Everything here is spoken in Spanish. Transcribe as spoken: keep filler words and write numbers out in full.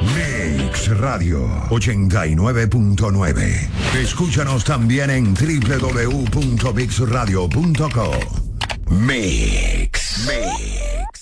Mix Radio ochenta y nueve punto nueve. Escúchanos también en doble u doble u doble u punto mix radio punto co. Mix. Mix.